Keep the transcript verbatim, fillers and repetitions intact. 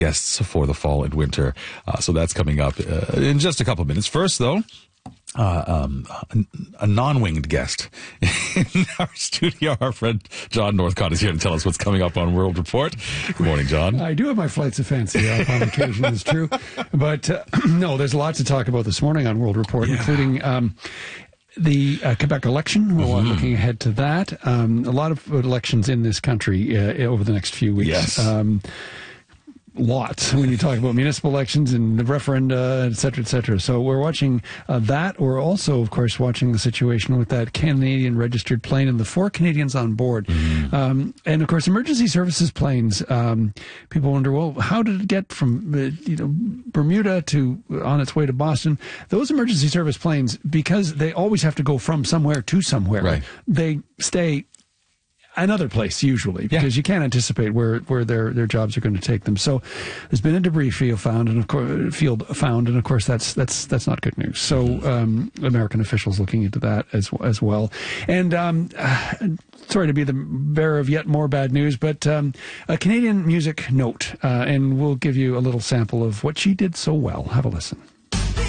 guests for the fall and winter. Uh, so that's coming up uh, in just a couple of minutes. First, though, uh, um, a, a non-winged guest in our studio. Our friend John Northcott is here to tell us what's coming up on World Report. Good morning, John. I do have my flights of fancy up on occasion, it's true. But uh, no, there's a lot to talk about this morning on World Report, yeah. including... Um, The uh, Quebec election, we're mm-hmm. looking ahead to that. Um, a lot of elections in this country uh, over the next few weeks. Yes. Um, lots when you talk about municipal elections and the referenda, et cetera, et cetera. So we're watching uh, that. We're also, of course, watching the situation with that Canadian registered plane and the four Canadians on board. Mm-hmm. Um, and, of course, emergency services planes. Um, people wonder, well, how did it get from uh, you know Bermuda to on its way to Boston? Those emergency service planes, because they always have to go from somewhere to somewhere, right. they stay another place usually because yeah. you can't anticipate where, where their, their jobs are going to take them. So there's been a debris field found, and of course, field found, and of course that's that's that's not good news. So um, American officials looking into that as as well. And um, uh, sorry to be the bearer of yet more bad news, but um, a Canadian music note, uh, and we'll give you a little sample of what she did so well. Have a listen.